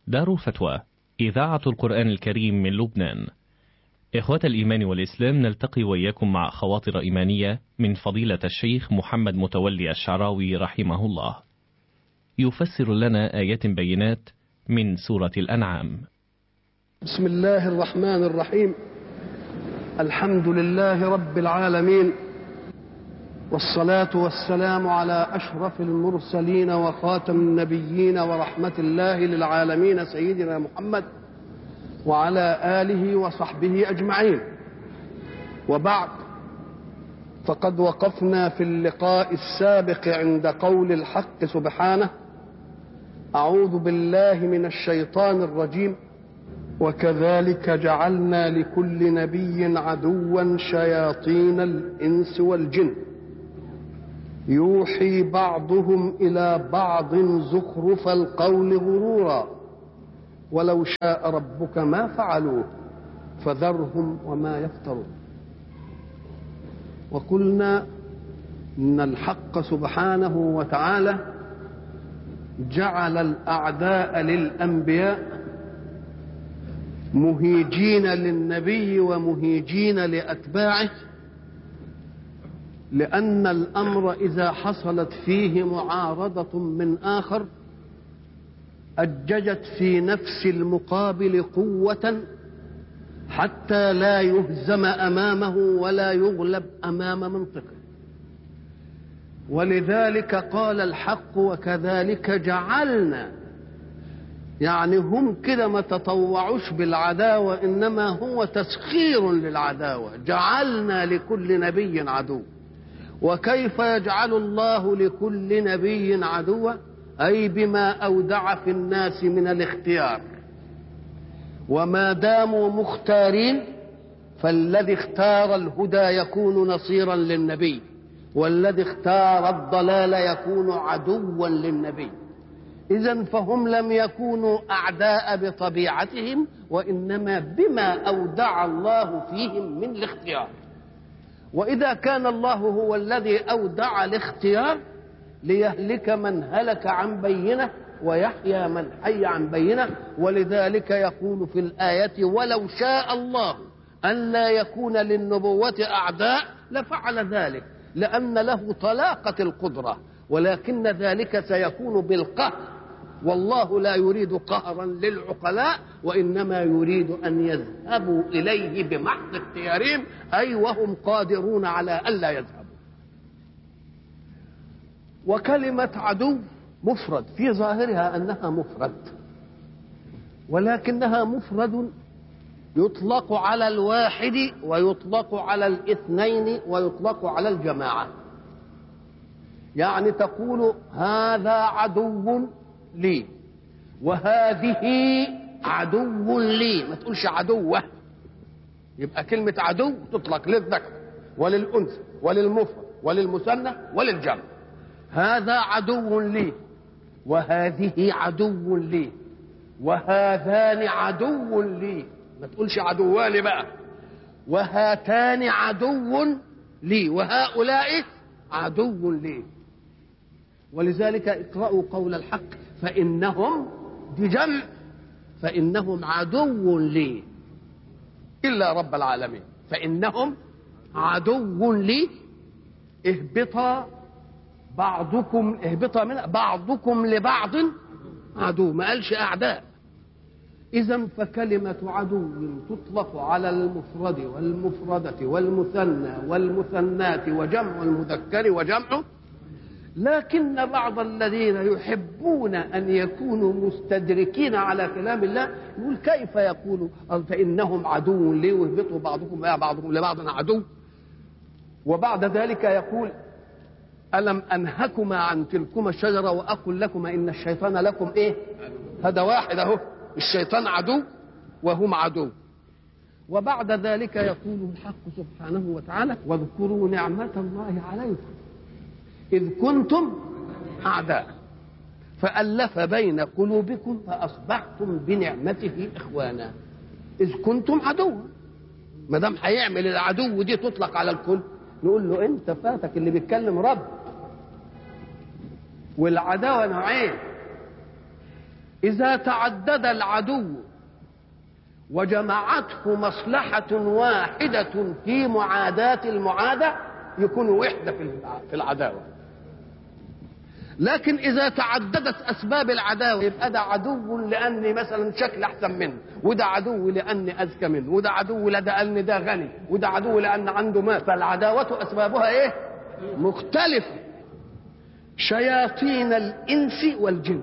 دار الفتوى إذاعة القرآن الكريم من لبنان. إخوة الإيمان والإسلام، نلتقي وإياكم مع خواطر إيمانية من فضيلة الشيخ محمد متولي الشعراوي رحمه الله، يفسر لنا آيات بينات من سورة الأنعام. بسم الله الرحمن الرحيم. الحمد لله رب العالمين، والصلاة والسلام على أشرف المرسلين وخاتم النبيين ورحمة الله للعالمين سيدنا محمد وعلى آله وصحبه أجمعين. وبعد، فقد وقفنا في اللقاء السابق عند قول الحق سبحانه: أعوذ بالله من الشيطان الرجيم، وكذلك جعلنا لكل نبي عدوا شياطين الإنس والجن يوحي بعضهم إلى بعض زخرف القول غرورا ولو شاء ربك ما فعلوه فذرهم وما يفترون. وقلنا إن الحق سبحانه وتعالى جعل الأعداء للأنبياء مهيجين للنبي ومهيجين لأتباعه، لأن الأمر إذا حصلت فيه معارضة من آخر أججت في نفس المقابل قوة حتى لا يهزم أمامه ولا يغلب أمام منطقه. ولذلك قال الحق: وكذلك جعلنا، يعني هم كده ما تطوعوش بالعداوة، إنما هو تسخير للعداوة. جعلنا لكل نبي عدو. وكيف يجعل الله لكل نبي عدوا؟ أي بما أودع في الناس من الاختيار، وما داموا مختارين فالذي اختار الهدى يكون نصيرا للنبي، والذي اختار الضلال يكون عدوا للنبي. إذن فهم لم يكونوا أعداء بطبيعتهم، وإنما بما أودع الله فيهم من الاختيار. وإذا كان الله هو الذي أودع الاختيار ليهلك من هلك عن بينه ويحيى من حي عن بينه، ولذلك يقول في الآية: ولو شاء الله أن لا يكون للنبوة أعداء لفعل ذلك، لأن له طلاقة القدرة، ولكن ذلك سيكون بالقهر، والله لا يريد قهرا للعقلاء، وإنما يريد أن يذهبوا إليه بمحض اختيارهم، أي وهم قادرون على ألا يذهبوا. وكلمة عدو مفرد في ظاهرها أنها مفرد، ولكنها مفرد يطلق على الواحد ويطلق على الاثنين ويطلق على الجماعة. يعني تقول هذا عدو لي وهذه عدو لي، ما تقولش عدوة. يبقى كلمة عدو تطلق للذكر وللأنثى وللمفرد وللمثنى وللجمع. هذا عدو لي وهذه عدو لي وهذان عدو لي، ما تقولش عدوان بقى. وهاتان عدو لي وهؤلاء عدو لي. ولذلك اقرأوا قول الحق: فإنهم، دي جمع، فإنهم عدو لي إلا رب العالمين. فإنهم عدو لي، اهبطا بعضكم، اهبطا من بعضكم لبعض عدو، ما قالش أعداء. إذن فكلمة عدو تطلق على المفرد والمفردة والمثنى والمثنات وجمع المذكر وجمعه. لكن بعض الذين يحبون أن يكونوا مستدركين على كلام الله يقول: كيف يقول فإنهم عدو لي ويهبطوا بعضكم لبعض عدو؟ وبعد ذلك يقول: ألم أنهكما عن تلكما الشجرة وأقل لكما إن الشيطان لكم إيه؟ هذا واحد أهو، الشيطان عدو وهم عدو. وبعد ذلك يقول الحق سبحانه وتعالى: واذكروا نعمة الله عليكم إذ كنتم أعداء فألف بين قلوبكم فأصبحتم بنعمته إخوانا. إذ كنتم عدوا، ما دام هيعمل العدو دي تطلق على الكل، نقول له: أنت فاتك اللي بيتكلم رب. والعداوة نوعين: إذا تعدد العدو وجمعته مصلحة واحدة في معاداة المعادة يكونوا وحدة في العداوة. لكن إذا تعددت أسباب العداوة يبقى ده عدو لأني مثلا شكل أحسن منه، وده عدو لأني أذكى منه، وده عدو لأن ده غني، وده عدو لأن عنده مال. فالعداوة أسبابها إيه؟ مختلفة. شياطين الإنس والجن.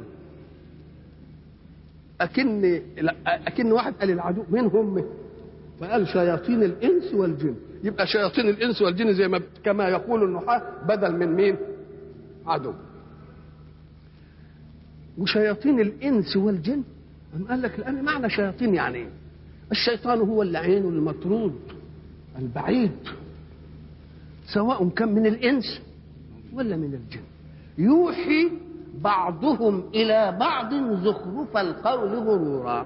أكن واحد قال العدو مين هم؟ فقال شياطين الإنس والجن. يبقى شياطين الإنس والجن زي ما كما يقول النحاة بدل من مين؟ عدو. وشياطين الإنس والجن قال لك لأن معنى شياطين يعني إيه؟ الشيطان هو اللعين المطرود البعيد، سواء كان من الإنس ولا من الجن. يوحي بعضهم إلى بعض زخرف القول غرورا.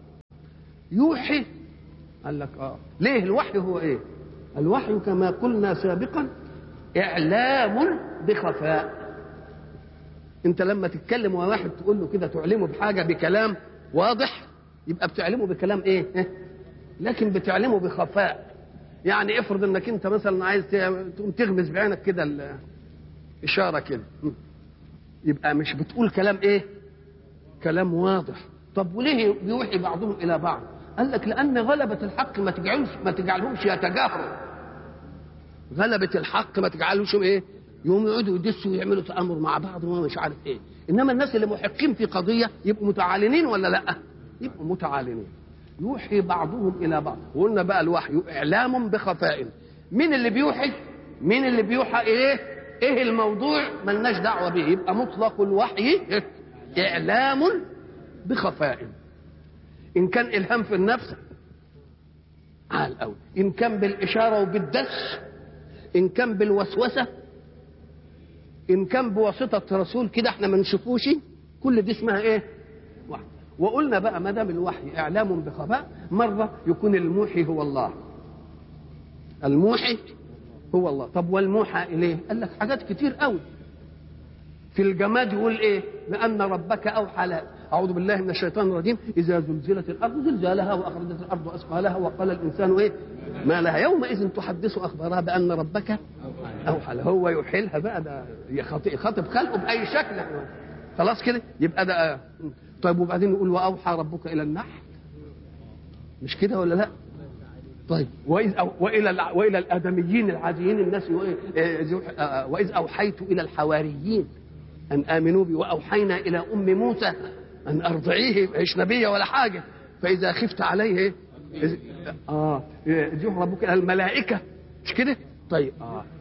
يوحي قال لك ليه الوحي هو إيه؟ الوحي كما قلنا سابقا إعلام بخفاء. انت لما تتكلم مع واحد تقول له كده تعلمه بحاجه بكلام واضح يبقى بتعلمه بكلام ايه؟ لكن بتعلمه بخفاء. يعني افرض انك انت مثلا عايز تقوم تغمز بعينك كده الاشاره كده، يبقى مش بتقول كلام ايه؟ كلام واضح. طب وليه بيوحي بعضهم الى بعض؟ قال لك لان غلبة الحق ما تجعلهمش يتجاهروا. غلبة الحق ما تجعلهمش ايه؟ يوم يقعدوا يدسوا ويعملوا تآمر مع بعض وما مش عارف ايه. انما الناس اللي محقين في قضيه يبقوا متعالنين ولا لا؟ يبقوا متعالنين. يوحي بعضهم الى بعض. وقلنا بقى الوحي اعلام بخفاء. مين اللي بيوحي؟ مين اللي بيوحى ايه؟ ايه الموضوع؟ ملناش دعوه به. يبقى مطلق الوحي اعلام بخفاء. ان كان الهام في النفس عال قوي، ان كان بالاشاره وبالدس، ان كان بالوسوسه، ان كان بواسطه رسول كده احنا ما نشوفوش، كل دي اسمها ايه؟ وحي. وقلنا بقى ما دام الوحي اعلام بخفاء، مره يكون الموحي هو الله. الموحي هو الله. طب والموحى اليه؟ قال لك حاجات كتير قوي. في الجماد يقول ايه؟ لان ربك اوحى لها. اعوذ بالله من الشيطان الرجيم. اذا زلزلت الارض زلزالها واخرجت الارض اثقالها وقال الانسان ايه؟ ما لها يومئذ تحدث اخبارها بان ربك اوحى لها. هو يحيلها بقى، ده يخاطب خلقه باي شكل. خلاص كده يبقى ده. طيب وبعدين يقول واوحى ربك الى النحل، مش كده ولا لا؟ طيب والى الادميين العاديين الناس واذ اوحيت الى الحواريين ان امنوا بي واوحينا الى ام موسى ان ارضعيه. مش نبيه ولا حاجه. فاذا خفت عليه يوحي ربك الى الملائكه، مش كده؟ طيب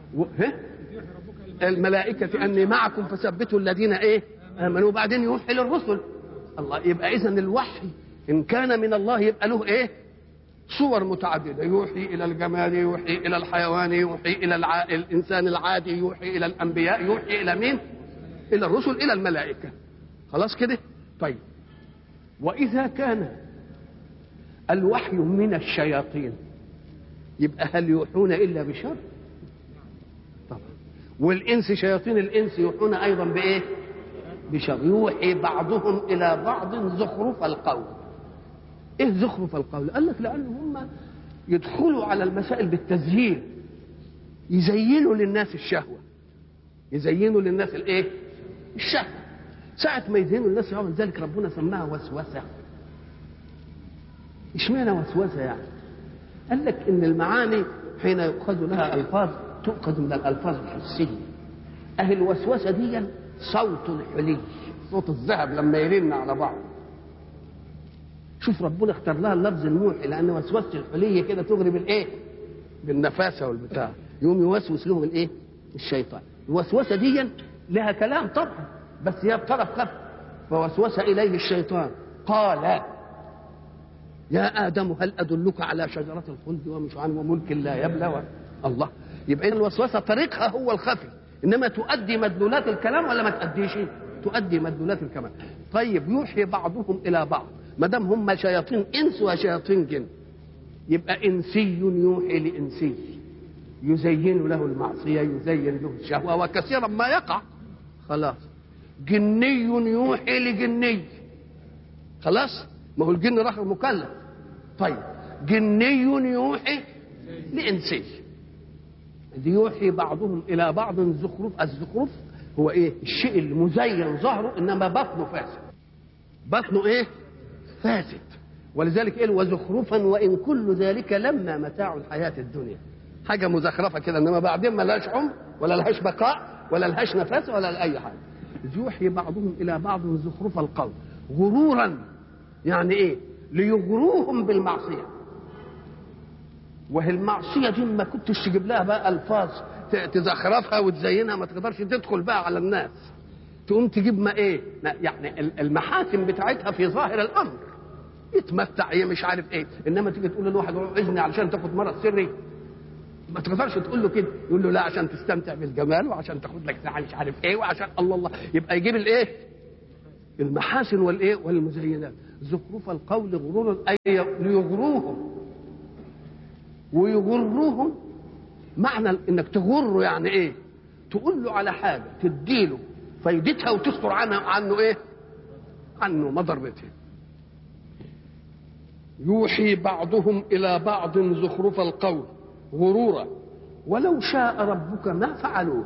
الملائكه اني معكم فثبتوا الذين ايه؟ امنوا. وبعدين يوحي للرسل. الله. يبقى اذا الوحي ان كان من الله يبقى له ايه؟ صور متعدده. يوحي الى الجمال، يوحي الى الحيوان، يوحي الى الانسان العادي، يوحي الى الانبياء، يوحي الى مين؟ الى الرسل، الى الملائكه. خلاص كده؟ طيب واذا كان الوحي من الشياطين يبقى هل يوحون الا بشر؟ طبعا. والانس شياطين الانس يوحون ايضا بايه؟ بشر. يوحي بعضهم الى بعض زخرف القول. ايه زخرف القول؟ قال لك لان هم يدخلوا على المسائل بالتزيين، يزينوا للناس الشهوه، يزينوا للناس الايه؟ الشهوه. ساعه ما يزينوا للناس الشهوه، من ذلك ربنا سماها وسوسه. اشمعنى وسوسه يعني؟ قال لك ان المعاني حين يؤخذ لها الفاظ تؤخذ من الالفاظ الحسيه. اهل الوسوسه دي صوت الحلي، صوت الذهب لما يرن على بعض. شوف ربنا اختار لها اللفظ الموحي لان وسوسه الحليه كده تغرب الايه؟ بالنفاسه والبتاع. يوم يوسوس لهم الايه؟ الشيطان. الوسوسه دي لها كلام طبعا، بس هي بطرف خف. فوسوس اليه الشيطان قال يا ادم هل ادلك على شجره الخلد ومش عنه وملك لا يبلى الله. يبقى الوسوسه طريقها هو الخفي، انما تؤدي مدلولات الكلام ولا ما تؤديش؟ تؤدي مدلولات الكلام. طيب يوحي بعضهم الى بعض، ما دام هم شياطين انس وشياطين جن يبقى انسي يوحي لانسي، يزين له المعصيه، يزين له الشهوه، وكثيرا ما يقع. خلاص. جني يوحي لجني، خلاص، ما هو الجن راح مكلف. طيب جني يوحي لإنسي، يوحي بعضهم إلى بعض زخرف. الزخرف هو إيه؟ الشيء المزين ظهره إنما بطنه فاسد. بطنه إيه؟ فاسد. ولذلك إيه؟ وزخرفا وإن كل ذلك لما متاع الحياة الدنيا. حاجة مزخرفة كده، إنما بعدين ما لهاش عمر ولا لهاش بقاء ولا لهاش نفس ولا لأي حاجة. يوحي بعضهم إلى بعض زخرف القول غرورا، يعني إيه؟ ليغروهم بالمعصية. وهي المعصية دي ما كنتش تجيب لها بقى ألفاظ تزخرفها وتزينها، ما تقدرش تدخل بقى على الناس. تقوم تجيب ما إيه؟ يعني المحاسن بتاعتها في ظاهر الأمر، يتمتع ايه مش عارف ايه. انما تيجي تقول لواحد اذني علشان تاخد مرض سري، ما تقدرش تقول له كده. يقول له لا، عشان تستمتع بالجمال وعشان تاخد لك ساعه مش عارف ايه وعشان الله. يبقى يجيب الايه؟ المحاسن والايه والمزينات. زخرف القول غرورا، اي ليغروهم. ويغروهم معنى انك تغره يعني ايه؟ تقول له على حاجه تديله فايدتها وتستر عنه ايه؟ عنه مضرته. يوحي بعضهم إلى بعض زخرف القول غرورا ولو شاء ربك ما فعلوه.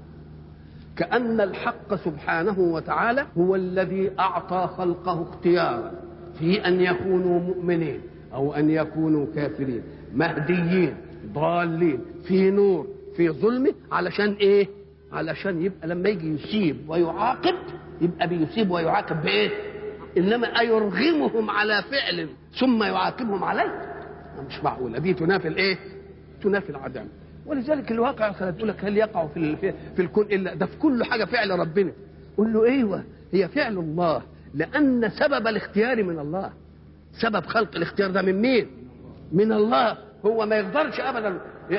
كأن الحق سبحانه وتعالى هو الذي أعطى خلقه اختيارا في أن يكونوا مؤمنين أو أن يكونوا كافرين، مهديين ضالين، في نور في ظلمه. علشان إيه؟ علشان يبقى لما يجي يسيب ويعاقب يبقى بيسيب ويعاقب بإيه؟ إنما أيرغمهم على فعل ثم يعاقبهم عليه؟ مش معقولة. دي تنافي الإيه؟ تنافي العدم. ولذلك الواقع تقول لك هل يقع في الكون إلا ده؟ في كل حاجة فعل ربنا. قل له أيوة، هي فعل الله، لأن سبب الاختيار من الله. سبب خلق الاختيار ده من مين؟ من الله. هو ما يقدرش أبدا.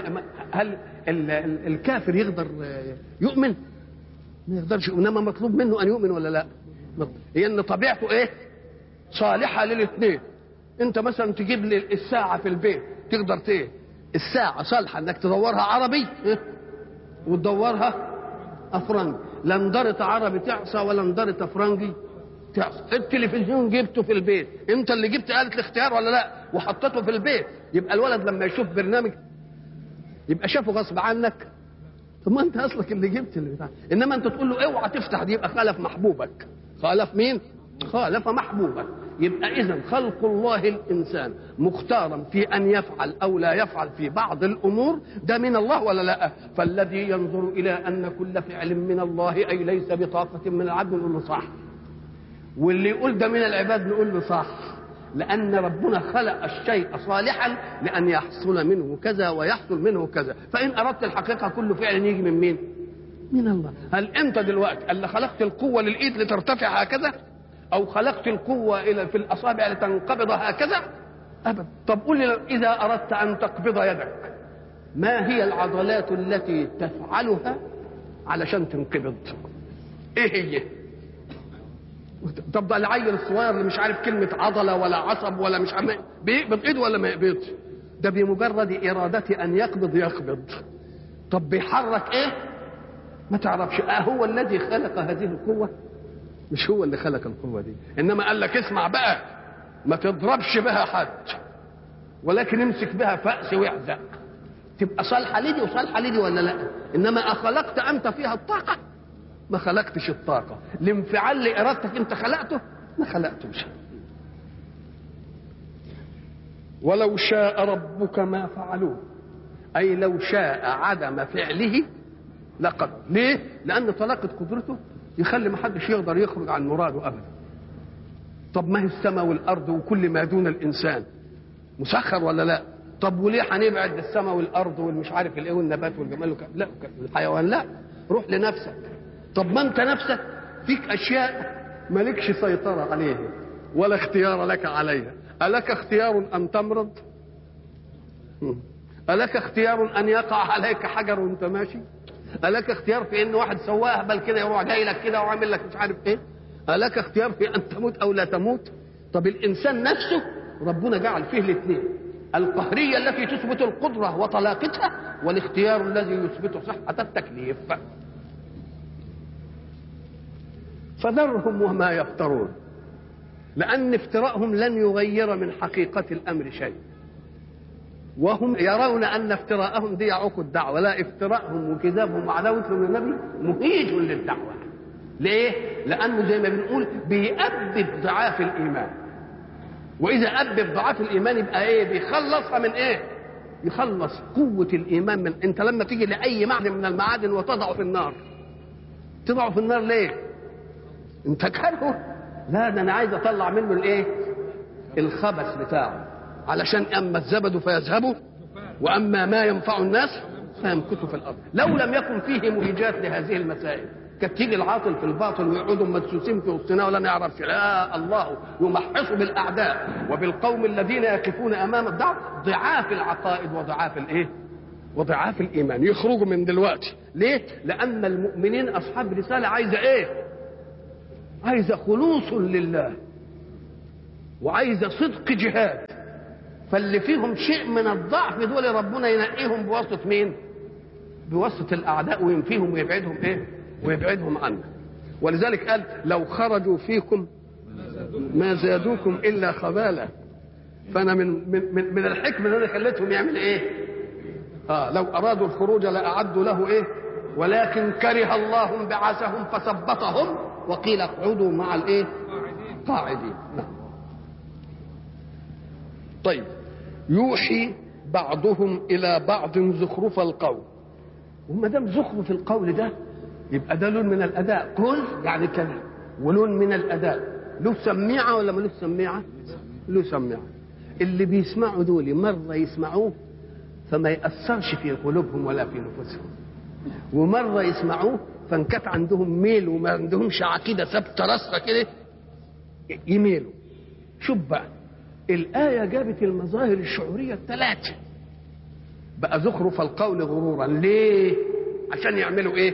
هل الكافر يقدر يؤمن؟ ما يقدرش. إنما مطلوب منه أن يؤمن ولا لا؟ هي ان طبيعته ايه؟ صالحه للاثنين. انت مثلا تجيب لي الساعه في البيت، تقدر ايه؟ الساعه صالحه انك تدورها عربي وتدورها افرنجي. لا ندرت عربي تعصى ولا ندرت افرنجي تعصى. التلفزيون جبته في البيت، انت اللي جبت آلة الاختيار ولا لا؟ وحطيته في البيت. يبقى الولد لما يشوف برنامج يبقى شافه غصب عنك. طب ما انت اصلك اللي جبت اللي بتاع. انما انت تقول له اوعى تفتح دي، يبقى خالف محبوبك. خالف مين؟ خالف محبوبك. يبقى اذا خلق الله الانسان مختارا في ان يفعل او لا يفعل في بعض الامور، ده من الله ولا لا؟ فالذي ينظر الى ان كل فعل من الله اي ليس بطاقه من العبد نقول له صح، واللي يقول ده من العباد نقول له صح، لأن ربنا خلق الشيء صالحا لأن يحصل منه كذا ويحصل منه كذا. فإن أردت الحقيقة كل فعل يجي من مين؟ من الله. هل أنت دلوقتي اللي خلقت القوة للإيد لترتفع هكذا؟ أو خلقت القوة في الأصابع لتنقبض هكذا؟ أبدا. طب قل لي إذا أردت أن تقبض يدك ما هي العضلات التي تفعلها علشان تنقبض؟ إيه هي؟ طب ده العيل الصغير اللي مش عارف كلمة عضلة ولا عصب ولا مش عارف بيقبض ايده ولا ما يقبضش؟ ده بمجرد إرادته أن يقبض. طب بيحرك ايه؟ ما تعرفش. هو الذي خلق هذه القوة؟ مش هو اللي خلق القوة دي، إنما قال لك اسمع بقى، ما تضربش بها حد ولكن امسك بها فأس واعزق، تبقى صالحة لدي وصالحة لدي ولا لا؟ إنما أخلقت أنت فيها الطاقة؟ ما خلقتش الطاقة. الانفعال لإرادتك أنت خلقته؟ ما خلقتوش. ولو شاء ربك ما فعلوه، أي لو شاء عدم فعله لقد. ليه؟ لأن طلاقة قدرته يخلي ما حدش يقدر يخرج عن مراده أبدا. طب ما هي السماء والأرض وكل ما دون الإنسان مسخر ولا لا؟ طب وليه هنبعد السماء والأرض والمش عارف الإيه والنبات والجمال لا الحيوان لا؟ روح لنفسك. طب ما انت نفسك فيك اشياء مالكش سيطره عليها ولا اختيار لك عليها. الك اختيار ان تمرض؟ الك اختيار ان يقع عليك حجر وانت ماشي؟ الك اختيار في ان واحد سواه اهبل كده يروح جاي لك كده وعامل لك مش عارف ايه؟ الك اختيار في ان تموت او لا تموت؟ طب الانسان نفسه ربنا جعل فيه الاثنين، القهريه التي تثبت القدره وطلاقتها، والاختيار الذي يثبت صحه التكليف. فذرهم وما يفترون. لأن افتراءهم لن يغير من حقيقة الأمر شيء، وهم يرون أن افتراءهم دي يعوق الدعوة. لا، افتراءهم وكذابهم وعداوتهم للنبي مهيج للدعوة. ليه؟ لأنه زي ما بنقول بيأبد ضعاف الإيمان، وإذا أبد ضعاف الإيمان يبقى إيه؟ بيخلصها من إيه؟ يخلص قوة الإيمان من. أنت لما تيجي لأي معدن من المعادن وتضعه في النار، تضعه في النار ليه؟ أنت كاره؟ لا، ده أنا عايز أطلع منه الإيه؟ الخبث بتاعه، علشان أما الزبد فيذهبوا وأما ما ينفع الناس فيمكثوا في الأرض. لو لم يكن فيه مهيجات لهذه المسائل كانت تيجي العاطل في الباطل ويقعدوا مدسوسين في وسطنا ولا نعرفش. لا، الله يمحص بالأعداء وبالقوم الذين يقفون أمام الدعوة ضعاف العقائد وضعاف الإيه؟ وضعاف الإيمان، يخرجوا من دلوقتي. ليه؟ لأن المؤمنين أصحاب رسالة عايزة إيه؟ عايزة خلوص لله، وعايزة صدق جهاد. فاللي فيهم شيء من الضعف دول ربنا ينقيهم بواسطة مين؟ بواسطة الأعداء، وينفيهم ويبعدهم إيه؟ ويبعدهم عنه. ولذلك قال لو خرجوا فيكم ما زادوكم إلا خبالا. فأنا من الحكمة اللي أنا خليتهم يعمل إيه؟ لو أرادوا الخروج لأعدوا له إيه؟ ولكن كره الله بعثهم فثبطهم وقيل اقعدوا مع الإيه؟ قاعدين. طيب، يوحي بعضهم إلى بعض زخرف القول. وما دام زخرف القول ده يبقى ده لون من الأداء. قل يعني كلام، ولون من الأداء. له سميعة ولا ملوش سميعة؟ له سميعة. اللي بيسمعوا دول مرة يسمعوه فما يأثرش في قلوبهم ولا في نفوسهم، ومرة يسمعوه فان كانت عندهم ميل وما عندهمش عقيدة ثابتة راسخة كده يميلوا. شوف بقى الآية جابت المظاهر الشعورية الثلاثة. بقى زخرف القول غرورا. ليه؟ عشان يعملوا ايه؟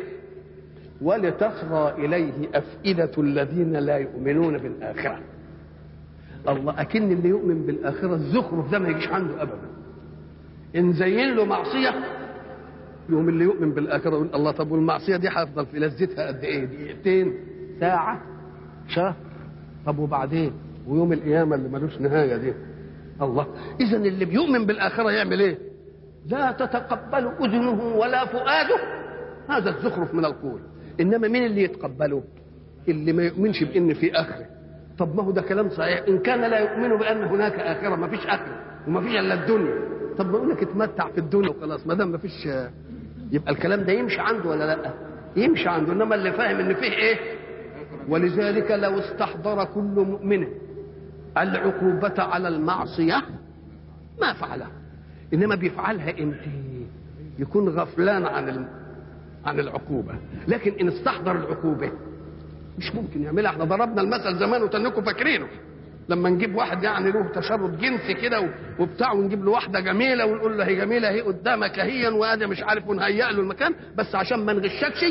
ولتصغى إليه أفئدة الذين لا يؤمنون بالآخرة. الله، أكن اللي يؤمن بالآخرة الزخرف ده ما يجيش عنده أبدا. إن زين له معصية يوم اللي يؤمن بالآخرة يقول الله، طب والمعصية دي هيفضل في لذتها قد إيه؟ دقيقتين، ساعة، شهر، طب وبعدين؟ ويوم القيامة اللي ملوش نهاية دي. الله، إذا اللي بيؤمن بالآخرة يعمل إيه؟ لا تتقبل أذنه ولا فؤاده هذا الزخرف من القول. إنما مين اللي يتقبله؟ اللي ما يؤمنش بإن في آخرة. طب ما هو ده كلام صحيح. إن كان لا يؤمن بأن هناك آخرة، ما فيش آخرة وما فيش إلا الدنيا، طب ما يقول لك اتمتع في الدنيا وخلاص. ما دام ما فيش يبقى الكلام ده يمشي عنده ولا لا؟ يمشي عنده. إنما اللي فاهم إن فيه إيه؟ ولذلك لو استحضر كل مؤمن العقوبة على المعصية ما فعلها. إنما بيفعلها إمتى؟ يكون غفلان عن العقوبة. لكن إن استحضر العقوبة مش ممكن يعملها. احنا ضربنا المثل زمان وتنكم فاكرينه، لما نجيب واحد يعني له تشرد جنسي كده وبتاع، ونجيب له واحده جميله ونقول له هي جميله اهي قدامك اهيا وادي مش عارف، ونهيئ له المكان، بس عشان ما نغشكش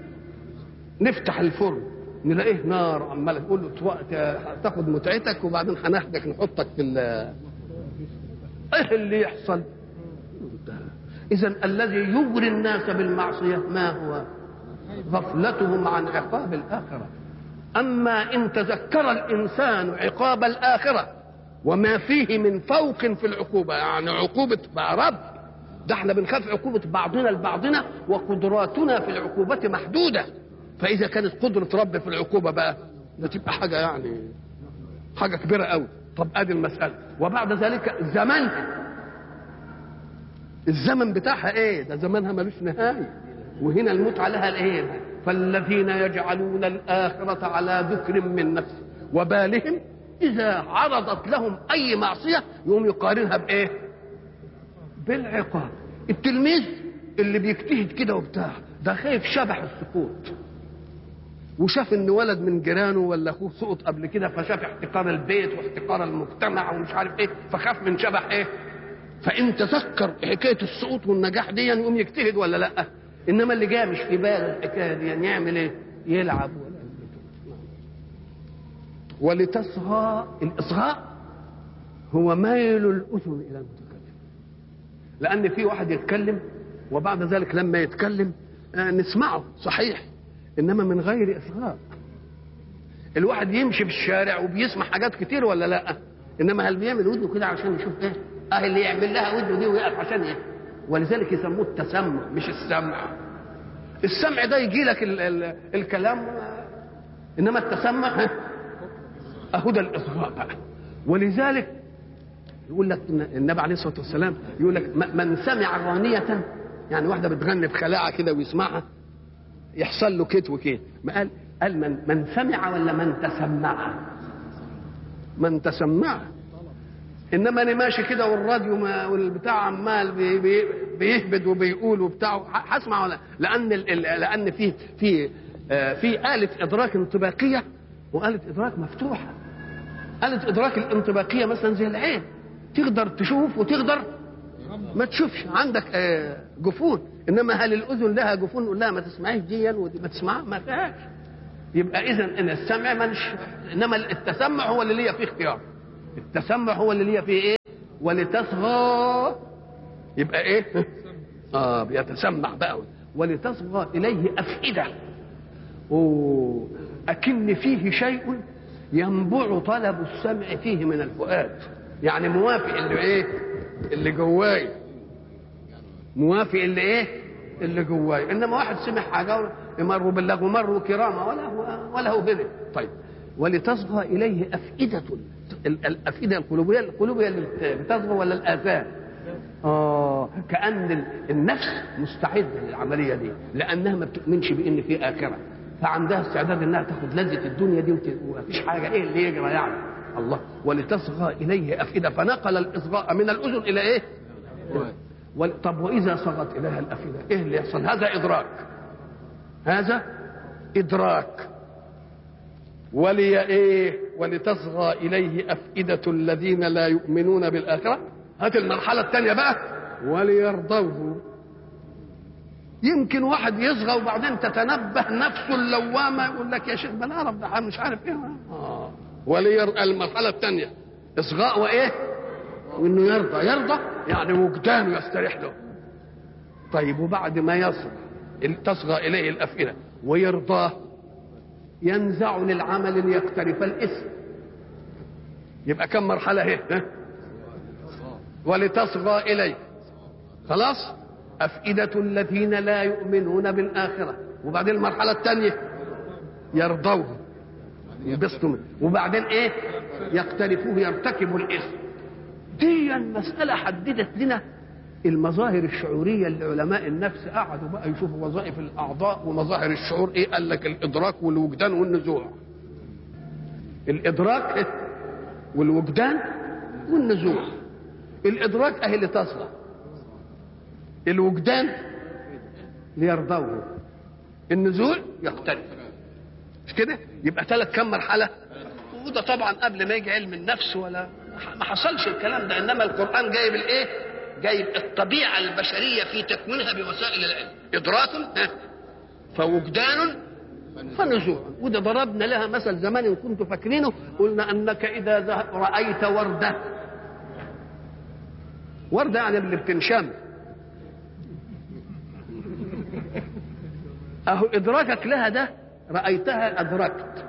نفتح الفرن نلاقيه نار عماله تقول له تاخد متعتك وبعدين هناخدك نحطك في ايه اللي يحصل؟ اذا الذي يغري الناس بالمعصيه ما هو؟ غفلتهم عن عقاب الآخرة. أما إن تذكر الإنسان عقاب الآخرة وما فيه من فوق في العقوبة، يعني عقوبة بقى رب، ده احنا بنخاف عقوبة بعضنا البعضنا وقدراتنا في العقوبة محدودة. فإذا كانت قدرة رب في العقوبة بقى ده تبقى حاجة يعني حاجة كبيرة قوي. طب ادي المسألة. وبعد ذلك زمنها، الزمن بتاعها ايه؟ ده زمنها ملوش نهاية. وهنا المتعة لها الايه؟ فالذين يجعلون الآخرة على ذكر من نفسه وبالهم إذا عرضت لهم أي معصية يقوم يقارنها بإيه؟ بالعقاب. التلميذ اللي بيجتهد كده وبتاع ده خايف شبح السقوط، وشاف ان ولد من جيرانه ولا اخوه سقط قبل كده، فشاف احتقار البيت واحتقار المجتمع ومش عارف ايه، فخاف من شبح ايه. فان تذكر حكايه السقوط والنجاح دي يقوم يجتهد ولا لا؟ انما اللي جاي مش في باله الحكايه دي يعني يعمل ايه؟ يلعب ولا ولتصغى. الاصغاء هو ميل الاذن الى المتكلم، لان في واحد يتكلم وبعد ذلك لما يتكلم نسمعه صحيح انما من غير اصغاء. الواحد يمشي في الشارع وبيسمع حاجات كتير ولا لا؟ انما هل بيعمل ودنه كده عشان يشوف ايه؟ اللي يعمل لها ودنه دي ويقف عشان ايه؟ ولذلك يسموه التسمع مش السمع. السمع ده يجي لك الكلام، انما التسمع اهو ده الاصغاء بقى. ولذلك يقول لك النبي عليه الصلاه والسلام يقول لك من سمع غانيه، يعني واحده بتغني بخلاعه كده ويسمعها يحصل له كت وكت. ما قال من سمع ولا من تسمع؟ من تسمع. انما انا ماشي كده والراديو والبتاع عمال بيهبد وبيقول وبتاع، هسمع ولا؟ لان في آلة ادراك انطباقيه وآلة ادراك مفتوحه. آلة ادراك الانطباقيه مثلا زي العين، تقدر تشوف وتقدر ما تشوفش، عندك جفون. انما هل الاذن لها جفون نقول لها ما تسمعيش دي ودي ما تسمعها؟ ما فيهاش. يبقى اذا ان السمع منش، انما التسمع هو اللي ليا فيه اختيار. التسمع هو اللي ليا فيه ايه؟ ولتصغى، يبقى ايه؟ بيتسمع بقى. ولتصغى اليه افئده، اكن فيه شيء ينبع طلب السمع فيه من الفؤاد، يعني موافق اللي ايه؟ اللي جواي، موافق اللي ايه؟ اللي جواي. انما واحد سمع حاجه يمروا باللغو مروا كرامه ولا هو هنا. طيب ولتصغى اليه افئده، الافئده القلوبيه اللي بتصغى ولا الاذان؟ كأن النفس مستعده للعمليه دي، لانها ما بتؤمنش بان في اخره، فعندها استعداد انها تاخد لذه الدنيا دي ومفيش حاجه ايه اللي يجرى يعني. الله ولتصغى اليه افئده، فنقل الاصغاء من الاذن الى ايه؟ طب واذا صغت اليها الافئده ايه اللي يحصل؟ هذا ادراك، هذا ادراك. ولي ايه؟ ولتصغى اليه افئده الذين لا يؤمنون بالاخره. هات المرحله الثانيه بقى، وليرضوه. يمكن واحد يصغى وبعدين تتنبه نفسه اللوامه يقول لك يا شيخ بنعرف ده مش عارف ايه. المرحله الثانيه اصغاء وايه؟ وانه يرضى يعني وجدانه يستريح له. طيب وبعد ما يصغى تصغى اليه الافئده ويرضاه، ينزع للعمل ليقترف الاسم. يبقى كم مرحله اهي؟ ولتصغى اليه، خلاص، افئده الذين لا يؤمنون بالاخره. وبعدين المرحله الثانيه يرضوه ينبسطوا منه، وبعدين ايه؟ يقترفوه يرتكبوا الاثم. دي المساله حددت لنا المظاهر الشعوريه اللي علماء النفس قعدوا بقى يشوفوا وظائف الاعضاء ومظاهر الشعور ايه. قال لك الادراك والوجدان والنزوع. الادراك والوجدان والنزوع. الادراك اهي اللي تصغى، الوجدان ليرضوه، النزوع يختلف. مش كده؟ يبقى ثلاث كم مرحله. وده طبعا قبل ما يجي علم النفس ولا ما حصلش الكلام ده. انما القران جايب الايه؟ جايب الطبيعه البشريه في تكوينها بوسائل العلم. ادراك فوجدان فنزوع. وده ضربنا لها مثل زمان ان كنتوا فاكرينه، قلنا انك اذا رايت ورده يعني اللي بتنشم، اهو ادراكك لها ده رايتها ادركت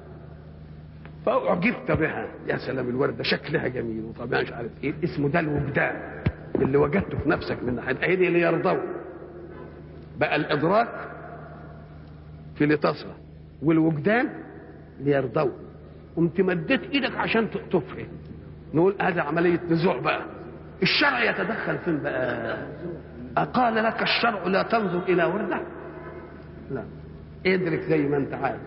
فاعجبت بها. يا سلام الورده شكلها جميل وطبيعي مش عارف ايه، اسمه ده الوجدان اللي وجدته في نفسك من ناحيه ايه دي اللي يرضوا. بقى الادراك في لتصغى والوجدان ليرضوا. قمت مديت ايدك عشان تفهم، نقول هذا عمليه نزوع. بقى الشرع يتدخل فين بقى؟ أقال لك الشرع لا تنظر إلى وردة؟ لا، ادرك زي ما أنت عايز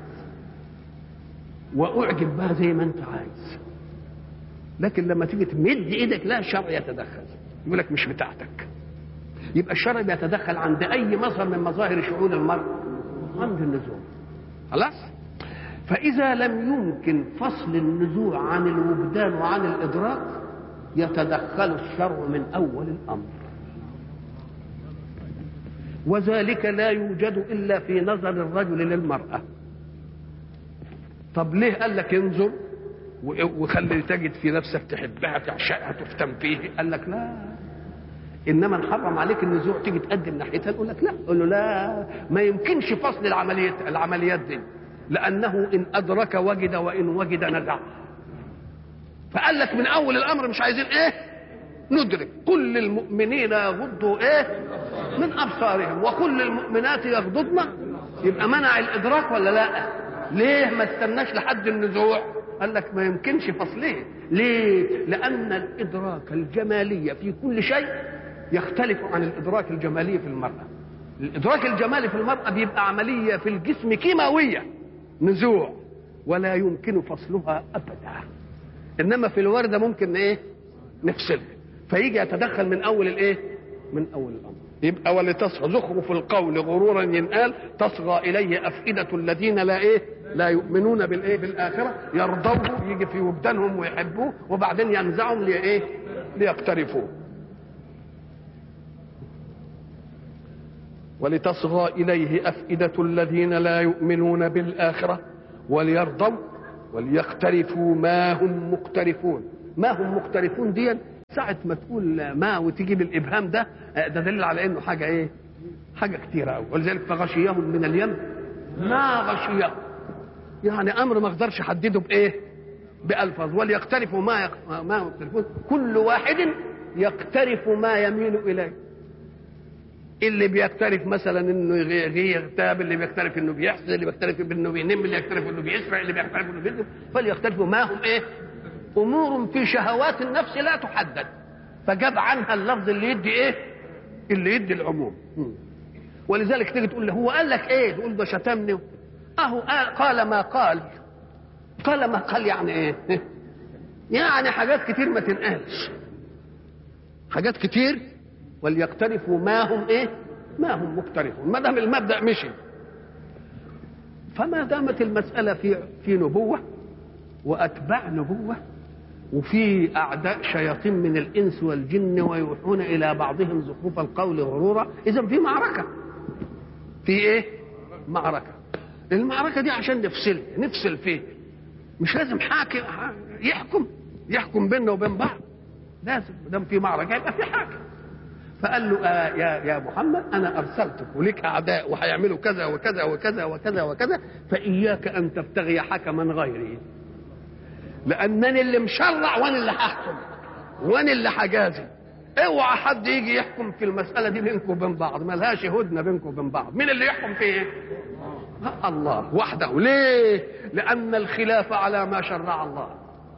وأعجب بها زي ما أنت عايز. لكن لما تيجي تمد إيدك لا، الشرع يتدخل يقول لك مش بتاعتك. يبقى الشرع بيتدخل عند أي مظهر من مظاهر شعور المرء، عند النزوع. خلاص؟ فإذا لم يمكن فصل النزوع عن الوجدان وعن الإدراك يتدخل الشرع من أول الأمر، وذلك لا يوجد إلا في نظر الرجل للمرأة. طب ليه قال لك انظر وخلي تجد في نفسك تحبها تعشقها تفتن فيه؟ قال لك لا، انما نحرم عليك النزوع تيجي تقدم ناحيتها نقول لك لا. قول له لا، ما يمكنش فصل العمليات دي. لأنه إن أدرك وجد وإن وجد نزع. فقال لك من أول الأمر مش عايزين إيه؟ ندرك. كل المؤمنين يغضوا إيه؟ من أبصارهم وكل المؤمنات يغضضن. يبقى منع الإدراك ولا لا؟ ليه ما استناش لحد النزوع؟ قال لك ما يمكنش فصله. ليه؟ لأن الإدراك الجمالي في كل شيء يختلف عن الإدراك الجمالي في المرأة. الإدراك الجمالي في المرأة بيبقى عملية في الجسم كيماوية، نزوع، ولا يمكن فصلها أبدا. إنما في الوردة ممكن إيه؟ نفصلها. فيجي يتدخل من أول الإيه؟ من أول الأمر. يبقى ولتصغى زخرف القول غرورا ينقال تصغى إليه أفئدة الذين لا إيه؟ لا يؤمنون بالإيه؟ بالآخرة، يرضوه، يجي في وجدانهم ويحبوه، وبعدين ينزعهم لإيه؟ ليقترفوه. ولتصغى إليه أفئدة الذين لا يؤمنون بالآخرة وليرضوا وليقترفوا ما هم مقترفون. ما هم مقترفون دي ساعة ما تقول ما وتجيب الإبهام ده دليل على إنه حاجة إيه؟ حاجة كتيرة أوي. ولذلك فغشيهم من اليم ما غشيهم، يعني أمر ما أقدرش أحدده بإيه؟ بألفاظ. وليقترفوا ما يقترفون، كل واحد يقترف ما يميل إليه. اللي بيقترف مثلا انه يغتاب، اللي بيقترف انه بيحسد، اللي بيقترف انه بينم، اللي يقترف انه بيسرع، اللي بيقترف انه بيكذب. فليقترفوا ما هم ايه؟ امور في شهوات النفس لا تحدد، فجاب عنها اللفظ اللي يدي ايه؟ اللي يدي العموم. ولذلك تيجي تقول له هو قال لك ايه؟ تقول ده شتمني. اهو قال ما قال. قال ما قال يعني ايه؟ يعني حاجات كتير ما تنقالش، حاجات كتير. وليقترفوا ما هم ايه؟ ما هم مقترفون. ما دام المبدأ مشي، فما دامت المسألة في نبوة وأتباع نبوة وفي أعداء شياطين من الإنس والجن ويوحون إلى بعضهم زخرف القول غرورا، إذا في معركة. في إيه؟ معركة. المعركة دي عشان نفصل فيه. مش لازم حاكم يحكم بيننا وبين بعض. لازم دام في معركة يبقى في حاكم. فقال له يا محمد أنا أرسلتك ولك أعداء وهيعملوا كذا وكذا وكذا وكذا وكذا، فإياك أن تبتغي حكما غيري، لأنني اللي مشرع وأنا اللي هحكم وأنا اللي هجازي. اوعى حد يجي يحكم في المسألة دي بينكم وبين بعض، ملهاش هدنة بينكم وبين بعض. مين اللي يحكم فيه؟ الله وحده. ليه؟ لأن الخلاف على ما شرع الله.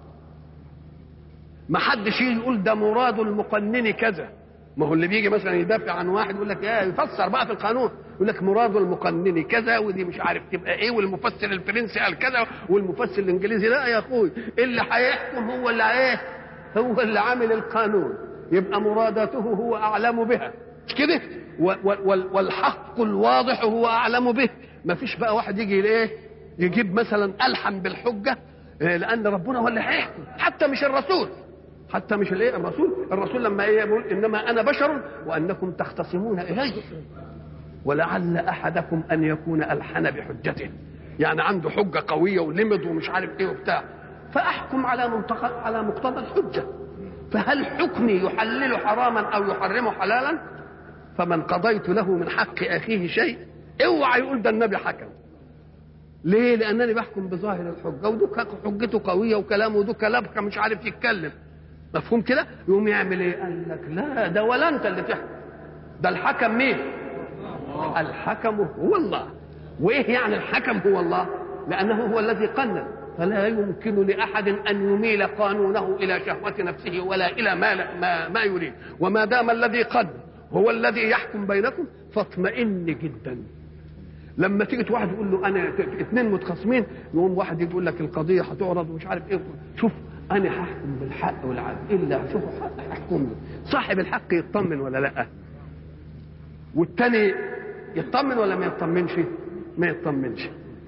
ما حدش يجي يقول ده مراد المقنن كذا. ما هو اللي بيجي مثلا يدافع عن واحد يقول لك ايه، يفسر بقى في القانون يقول لك مراد المقنن كذا ودي مش عارف تبقى ايه، والمفسر الفرنسي قال كذا والمفسر الانجليزي. لا يا اخوي، اللي هيحكم هو اللي ايه؟ هو اللي عامل القانون، يبقى مراداته هو اعلم بها، مش كده؟ والحق الواضح هو اعلم به. ما فيش بقى واحد يجي ايه يجيب مثلا الحم بالحجه، لان ربنا هو اللي هيحكم، حتى مش الرسول، حتى مش الايه الرسول لما ايه يقول انما انا بشر وانكم تختصمون الي ولعل احدكم ان يكون الحن بحجته، يعني عنده حجه قويه ولمض ومش عارف ايه وبتاع، فاحكم على مقتضى الحجه. فهل حكمي يحلل حراما او يحرم حلالا؟ فمن قضيت له من حق اخيه شيء اوعى يقول ده النبي حكم. ليه؟ لانني بحكم بظاهر الحجه، ودك حجته قويه وكلامه ودك لبكه مش عارف يتكلم. مفهوم كده؟ يقوم يعمل ايه؟ قال لك لا، ده ولا انت اللي تحكم، ده الحكم مين؟ الحكم هو الله. وايه يعني الحكم هو الله؟ لانه هو الذي قنن، فلا يمكن لاحد ان يميل قانونه الى شهوه نفسه ولا الى ما يريد. وما دام الذي قنن هو الذي يحكم بينكم فاطمئن جدا. لما تيجي واحد يقول له انا اثنين متخاصمين، يقوم واحد يقول لك القضيه هتعرض ومش عارف ايه، شوف انا هحكم بالحق والعدل، الا شوفوا حق احكم له. صاحب الحق يطمن ولا لا؟ والتاني يطمن ولا ما يطمنش؟ ما يطمنش.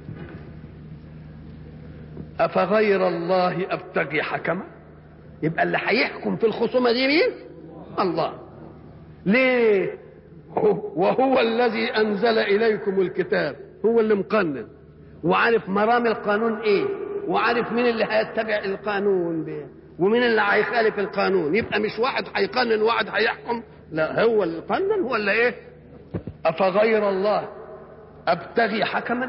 افغير الله ابتغي حكما؟ يبقى اللي هيحكم في الخصومه دي مين؟ الله. ليه؟ وهو الذي انزل اليكم الكتاب، هو اللي مقنن وعارف مرام القانون ايه، وعارف مين اللي هيتبع القانون بيه ومين اللي هيخالف القانون. يبقى مش واحد هيقنن وواحد هيحكم، لا، هو اللي قنن هو اللي ايه. افغير الله ابتغي حكما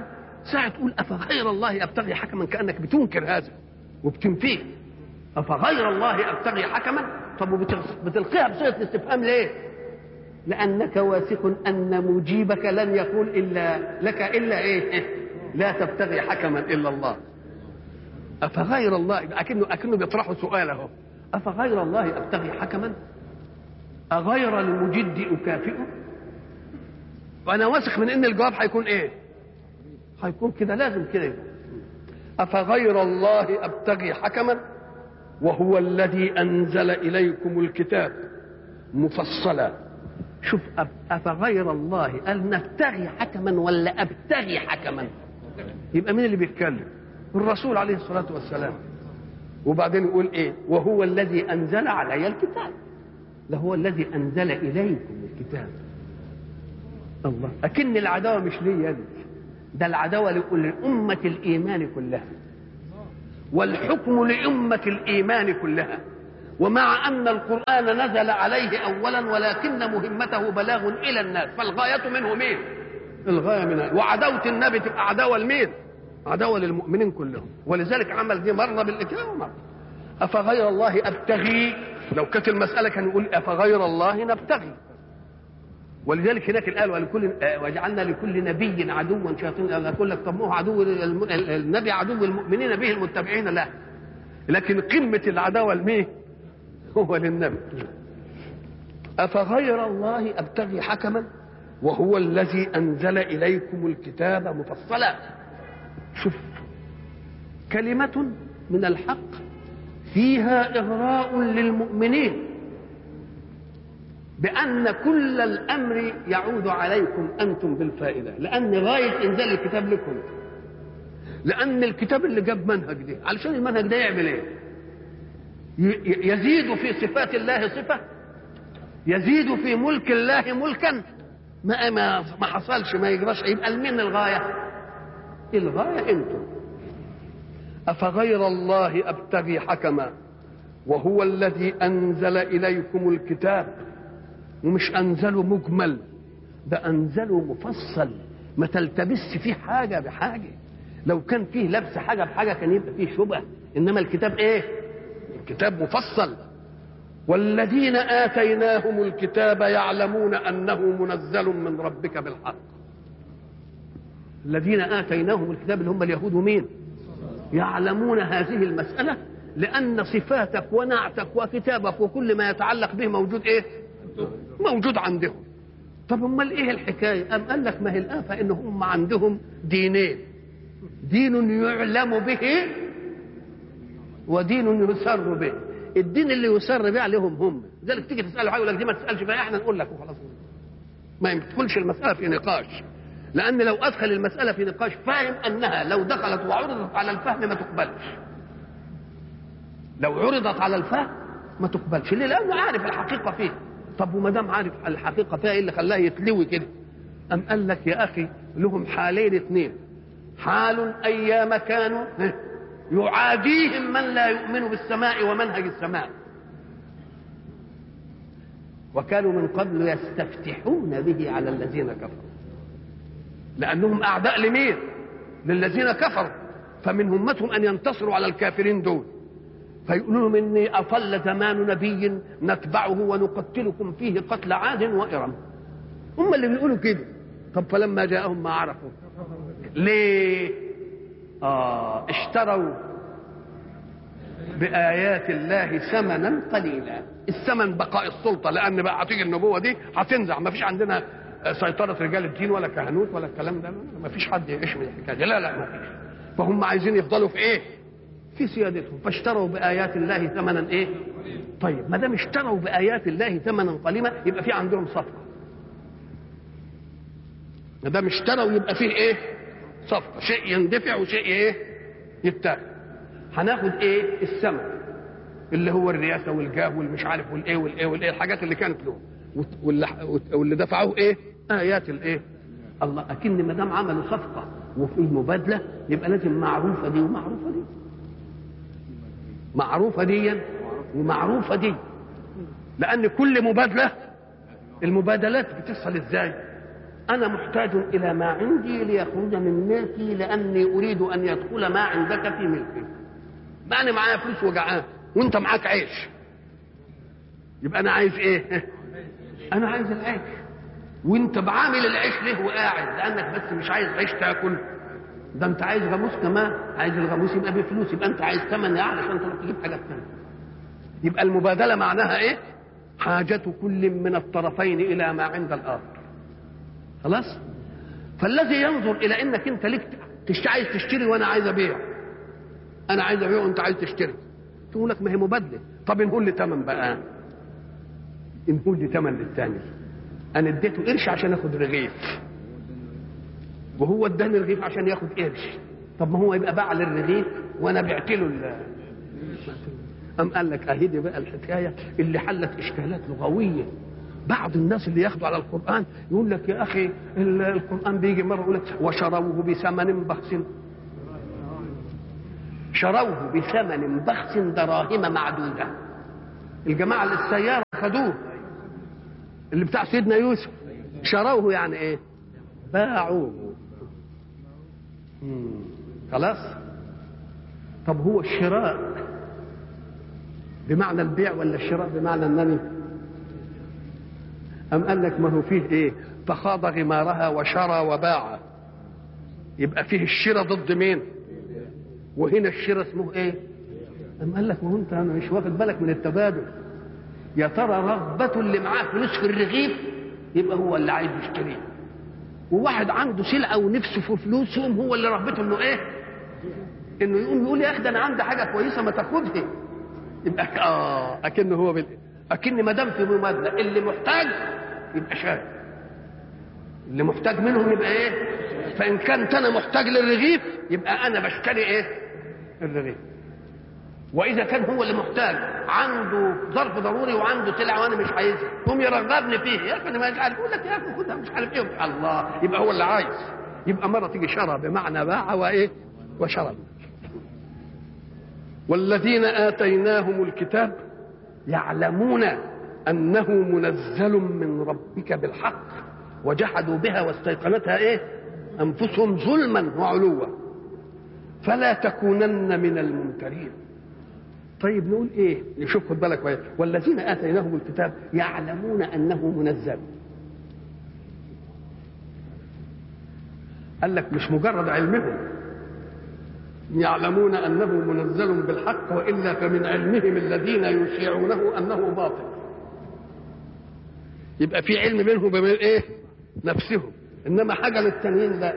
ساعة تقول أفغير الله أبتغي حكما كأنك بتنكر هذا وبتنفيه. أفغير الله أبتغي حكما، طب وبتلقيها بصيغة الاستفهام ليه؟ لأنك واثق أن مجيبك لن يقول إلا لك إلا إيه؟ لا تبتغي حكما إلا الله. أفغير الله، أكنه بيطرحوا سؤاله، أفغير الله أبتغي حكما؟ أغير المجد أكافئه؟ وأنا واثق من إن الجواب هيكون إيه؟ هيكون كده، لازم كده يبقى. أفغير الله أبتغي حكما وهو الذي أنزل إليكم الكتاب مفصلا. شوف، أفغير الله قال نبتغي حكما ولا أبتغي حكما؟ يبقى مين اللي بيتكلم؟ الرسول عليه الصلاة والسلام. وبعدين يقول إيه؟ وهو الذي أنزل علي الكتاب. ده هو الذي أنزل إليكم الكتاب. الله، أكن العداوة مش لي أنا، ده العداوة لكل أمة الإيمان كلها، والحكم لأمة الإيمان كلها. ومع أن القرآن نزل عليه أولا ولكن مهمته بلاغ إلى الناس، فالغاية منه مين؟ الغاية منه. وعداوة النبي تبقى عداوة لمين؟ عداوة للمؤمنين كلهم. ولذلك عمل دي مرة بالإتيان ومرة. أفغير الله أبتغي، لو كانت المسألة كان يقول أفغير الله نبتغي. ولذلك هناك الآية وجعلنا لكل نبي عدوا شياطين. أقول لك طب ما هو عدو النبي عدو المؤمنين به المتبعين له، لكن قمة العداوة لمين؟ هو للنبي. أفغير الله أبتغي حكما وهو الذي أنزل إليكم الكتاب مفصلا. شوف، كلمة من الحق فيها إغراء للمؤمنين بأن كل الأمر يعود عليكم أنتم بالفائدة، لأن غاية إنزال الكتاب لكم، لأن الكتاب اللي جاب منهج ده علشان المنهج ده يعمل إيه؟ يزيد في صفات الله صفة، يزيد في ملك الله ملكا. ما حصلش، ما يجراش. يبقى لمين الغاية؟ الغاية أنتم. أفغير الله أبتغي حكما وهو الذي أنزل إليكم الكتاب. ومش أنزله مجمل، ده أنزله مفصل، ما تلتبس فيه حاجة بحاجة. لو كان فيه لبس حاجة بحاجة كان يبقى فيه شبه، إنما الكتاب إيه؟ الكتاب مفصل. والذين آتيناهم الكتاب يعلمون أنه منزل من ربك بالحق. الذين آتيناهم الكتاب اللي هم اليهود ومين؟ يعلمون هذه المسألة، لأن صفاتك ونعتك وكتابك وكل ما يتعلق به موجود إيه؟ موجود عندهم. طب امال ايه الحكايه؟ قال لك ما هي الآفة ان هم عندهم دينين، دين يعلم به ودين يسر به. الدين اللي يسر به عليهم هم، لذلك تيجي تساله حاجه يقول لك دي ما تسالش بقى، احنا نقول لك وخلاص. ما يدخلش المساله في نقاش، لان لو ادخل المساله في نقاش فاهم انها لو دخلت وعرضت على الفهم ما تقبلش. لو عرضت على الفهم ما تقبلش. ليه؟ لانه عارف الحقيقه فيه. طب وما دام عارف الحقيقه فيها، ايه اللي خلاه يتلوي كده؟ قال لك يا اخي لهم حالين اثنين، حال ايام كانوا يعاديهم من لا يؤمن بالسماء ومنهج السماء، وكانوا من قبل يستفتحون به على الذين كفروا، لانهم اعداء لمين؟ للذين كفروا، فمن همتهم ان ينتصروا على الكافرين دول، فيقولوا لهم اني اطل زمان نبي نتبعه ونقتلكم فيه قتل عاد وإرم. هم اللي بيقولوا كده. طب فلما جاءهم ما عرفوا ليه؟ اشتروا بآيات الله ثمنا قليلا. الثمن بقاء السلطة، لأن بقى هتيجي النبوة دي هتنزع، ما فيش عندنا سيطرة رجال الدين ولا كهنوت ولا الكلام ده، ما فيش حد يعيش من الحكاية، لا ما فيش. فهم عايزين يفضلوا في ايه؟ في سيادتهم، فاشتروا بآيات الله ثمنا ايه؟ طيب ما دام اشتروا بآيات الله ثمنا قليلا يبقى في عندهم صفقة. ما دام اشتروا يبقى فيه ايه؟ صفقة، شيء يندفع وشيء ايه؟ يتاخد. هناخد ايه؟ الثمن اللي هو الرئاسة والجاه والمش عارف والايه والايه والايه، الحاجات اللي كانت له، واللي دفعوه ايه؟ آيات الايه؟ الله. أكن ما دام عملوا صفقة وفي مبادلة يبقى لازم معروفة دي ومعروفة دي، معروفة دي ومعروفة دي، لأن كل مبادلة، المبادلات بتحصل ازاي؟ أنا محتاج إلى ما عندي ليخرج من ملكي لأني أريد أن يدخل ما عندك في ملكي. ما أنا معايا فلوس وجعان وأنت معاك عيش، يبقى أنا عايز إيه؟ أنا عايز العيش، وأنت بعامل العيش ليه وقاعد؟ لأنك بس مش عايز عيش تاكل، ده أنت عايز غموس كمان، عايز الغموس يبقى بفلوس، يبقى أنت عايز ثمن يعني عشان تروح تجيب حاجات ثانية. يبقى المبادلة معناها إيه؟ حاجة كل من الطرفين إلى ما عند الآخر. خلاص؟ فالذي ينظر إلى إنك أنت ليك عايز تشتري وأنا عايز أبيع، أنا عايز أبيع وأنت عايز تشتري، تقول لك ما هي مبادلة. طب نقول لي ثمن بقى، نقول لي ثمن للثاني. أنا اديته قرش عشان آخد رغيف، وهو اداني رغيف عشان ياخد قرش. طب ما هو يبقى باع للرغيف وأنا بعت له أم قال لك أهي دي بقى الحكاية اللي حلت إشكالات لغوية. بعض الناس اللي ياخدوا على القرآن يقول لك يا أخي القرآن بيجي مرة يقول لك وشروه بثمن بخس، شروه بثمن بخس دراهم معدودة. الجماعة اللي السيارة خدوه اللي بتاع سيدنا يوسف، شروه يعني إيه؟ باعوه. خلاص. طب هو الشراء بمعنى البيع ولا الشراء بمعنى النمي؟ أم قال لك ما هو فيه إيه؟ فخاض غمارها وشرى وباع، يبقى فيه الشراء ضد مين؟ وهنا الشراء اسمه إيه؟ أم قال لك ما هو أنت أنا مش واخد بالك من التبادل. يا ترى رغبة اللي معاه فلوس في الرغيف يبقى هو اللي عايز يشتريه، وواحد عنده سلعة ونفسه في فلوس هو اللي رغبته إنه إيه؟ إنه يقوم يقول يا أخي ده أنا عندي حاجة كويسة ما تاخدها. يبقى أكنه هو أكن ما دام في مماثلة اللي محتاج يبقى شاري، اللي محتاج منهم يبقى ايه؟ فان كنت انا محتاج للرغيف يبقى انا بشتري ايه؟ الرغيف. واذا كان هو اللي محتاج عنده ظرف ضروري وعنده سلعه وانا مش عايزها يقوم يرغبني فيه، يا اخي انا مش عارف، يقول لك يا اخي خدها مش عارف ايه، الله يبقى هو اللي عايز. يبقى مره تيجي شرى بمعنى باع وايه؟ وشرى. والذين آتيناهم الكتاب يعلمون أنه منزل من ربك بالحق وجحدوا بها واستيقنتها إيه؟ أنفسهم ظلما وعلوا فلا تكونن من الممترين. طيب نقول إيه؟ نشوف خد بالك بقى. والذين آتيناهم الكتاب يعلمون أنه منزل، قال لك مش مجرد علمهم، يعلمون أنه منزل بالحق وإلا فمن علمهم الذين يشيعونه أنه باطل. يبقى في علم بينهم وبين إيه؟ نفسهم، إنما حاجة للتانيين لا.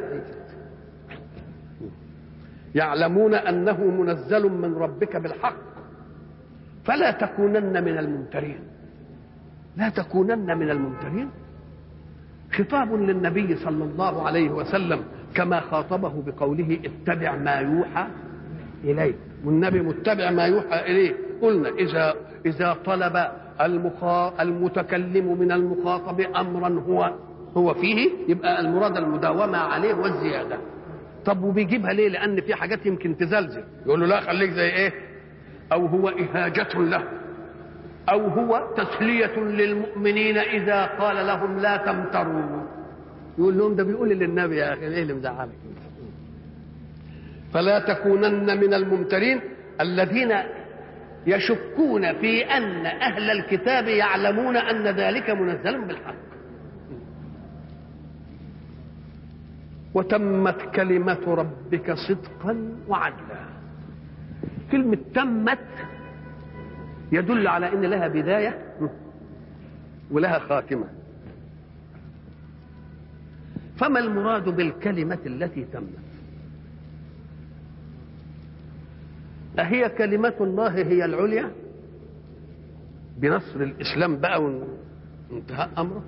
يعلمون أنه منزل من ربك بالحق فلا تكونن من الممترين. لا تكونن من الممترين خطاب للنبي صلى الله عليه وسلم كما خاطبه بقوله اتبع ما يوحى إليه، والنبي متبع ما يوحى إليه. قلنا إذا طلب المتكلم من المخاطب أمرا هو فيه يبقى المراد المداومة عليه والزيادة. طب وبيجيبها ليه؟ لأن في حاجات يمكن تزلزل، يقول له لا خليك زي إيه، أو هو إهاجة له، أو هو تسلية للمؤمنين إذا قال لهم لا تمتروا، يقول لهم ده بيقول للنبي يا أخي إيه اللي مزعلك. فلا تكونن من الممترين الذين يشكون في أن أهل الكتاب يعلمون أن ذلك منزل بالحق. وتمت كلمة ربك صدقا وعدلا. كلمة تمت يدل على أن لها بداية ولها خاتمة. فما المراد بالكلمة التي تمت؟ أهي كلمة الله هي العليا بنصر الإسلام بقى وانتهاء أمره،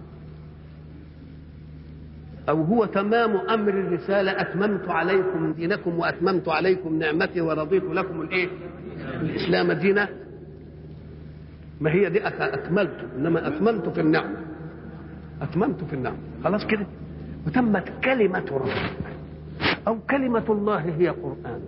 أو هو تمام أمر الرسالة أتممت عليكم دينكم وأتممت عليكم نعمتي ورضيت لكم الإيه؟ الإسلام دينا. ما هي دي أكملت، إنما أتممت في النعمة، أتممت في النعمة خلاص كده. وتمت كلمة ربك أو كلمة الله هي قرآن،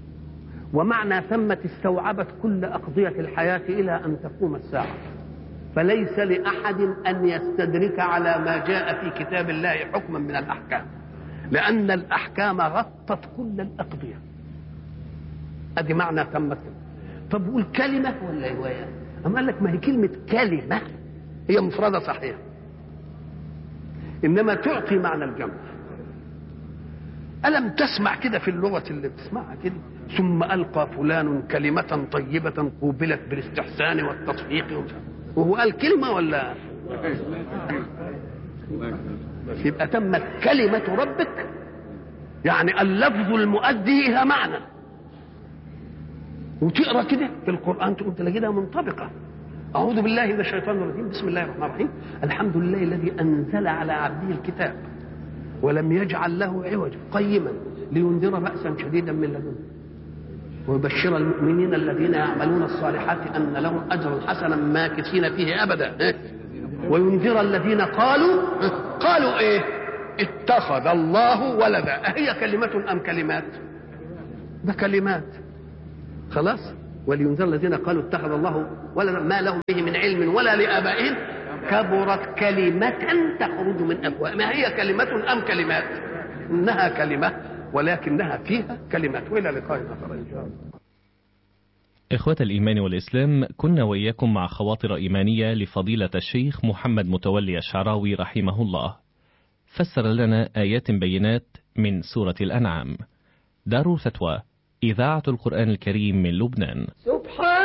ومعنى تمت استوعبت كل أقضية الحياة إلى أن تقوم الساعة. فليس لأحد أن يستدرك على ما جاء في كتاب الله حكما من الأحكام، لأن الأحكام غطت كل الأقضية. أدي معنى تمت. طب قول كلمة ولا رواية؟ أما قال لك ما هي كلمة كلمة هي مفردة صحيح، إنما تعطي معنى الجمع. ألم تسمع كده في اللغة اللي بتسمعها كده؟ ثم ألقى فلان كلمة طيبة قوبلت بالاستحسان والتصفيق، وهو قال كلمة ولا؟ يبقى تمت كلمة ربك، يعني اللفظ المؤدي إلى معنى. وتقرأ كده في القرآن تقول تلاقيها منطبقة. أعوذ بالله من الشيطان الرجيم، بسم الله الرحمن الرحيم، الحمد لله الذي أنزل على عبده الكتاب ولم يجعل له عوجا قيما لينذر بأسا شديدا من لدنه ويبشر المؤمنين الذين يعملون الصالحات أن لهم أجرا حسنا ماكثين فيه أبدا، وينذر الذين قالوا إيه؟ اتخذ الله ولدا. أهي كلمة أم كلمات؟ ده كلمات خلاص. ولينذر الذين قالوا اتخذ الله ولدا ما لهم به من علم ولا لآبائهم كبرت كلمة تخرج من أفواههم. ما هي كلمة أم كلمات؟ إنها كلمة ولكنها فيها كلمات. وإلى لقاء آخر إن شاء الله. إخوة الإيمان والإسلام، كنا وإياكم مع خواطر إيمانية لفضيلة الشيخ محمد متولي الشعراوي رحمه الله، فسر لنا آيات بينات من سورة الأنعام. دار فتوى، إذاعة القرآن الكريم من لبنان. سبحان